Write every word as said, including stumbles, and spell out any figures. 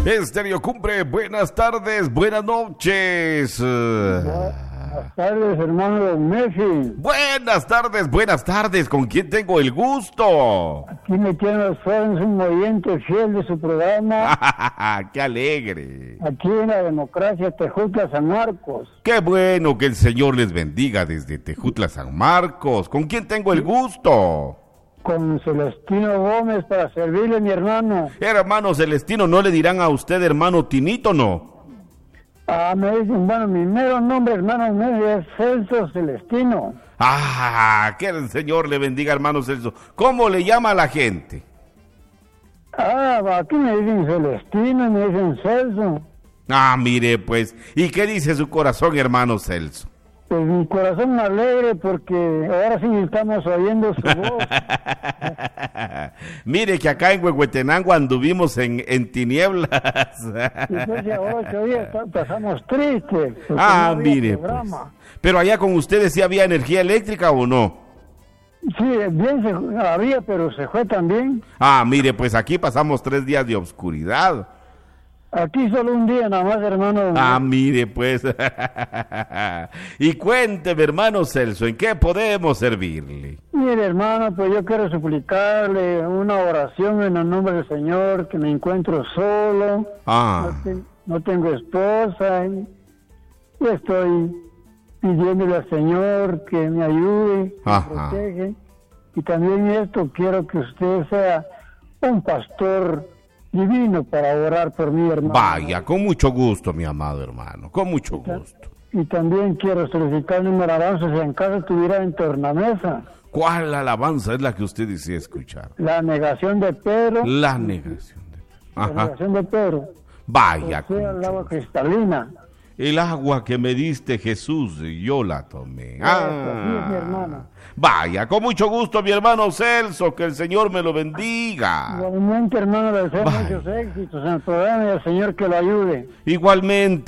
Estéreo Cumbre, buenas tardes, buenas noches. Buenas tardes, hermano Messi. Buenas tardes, buenas tardes. ¿Con quién tengo el gusto? Aquí me tienen los fans, un oyente fiel de su programa. ¡Qué alegre! Aquí en la democracia Tejutla San Marcos. ¡Qué bueno! Que el Señor les bendiga desde Tejutla San Marcos. ¿Con quién tengo el gusto? Con Celestino Gómez para servirle, mi hermano. Hermano Celestino, ¿no le dirán a usted hermano Tinito, no? Ah, me dicen, bueno, mi mero nombre, hermano Messi, es Celso Celestino. Ah, que el Señor le bendiga, hermano Celso. ¿Cómo le llama a la gente? Ah, aquí me dicen Celestino y me dicen Celso. Ah, mire, pues, ¿y qué dice su corazón, hermano Celso? Pues mi corazón alegre porque ahora sí estamos oyendo su voz. Mire que acá en Huehuetenango anduvimos en, en tinieblas. Después de ocho días pasamos tristes. Ah, no mire, pues. Pero allá con ustedes sí había energía eléctrica o no. Sí, bien se, había, pero se fue también. Ah, mire, pues aquí pasamos tres días de oscuridad. Aquí solo un día nada más, hermano. Ah, mire, pues. Y cuénteme, hermano Celso, ¿en qué podemos servirle? Mire, hermano, pues yo quiero suplicarle una oración en el nombre del Señor, que me encuentro solo. Ah. No, te, no tengo esposa. Y, y estoy pidiéndole al Señor que me ayude, que me protege. Y también esto, quiero que usted sea un pastor divino para orar por mi hermano. Vaya, con mucho gusto, mi amado hermano, con mucho gusto. Y también quiero solicitarle una alabanza si en caso estuviera en tornamesa. ¿Cuál alabanza es la que usted desea escuchar? La negación de Pedro. La negación de Pedro. Ajá. La negación de Pedro. Vaya. O sea, el agua cristalina. El agua que me diste, Jesús, yo la tomé. Ah, sí, es mi hermana. Vaya, con mucho gusto, mi hermano Celso, que el Señor me lo bendiga. Igualmente, hermano, le deseo muchos éxitos en el programa y al Señor que lo ayude. Igualmente.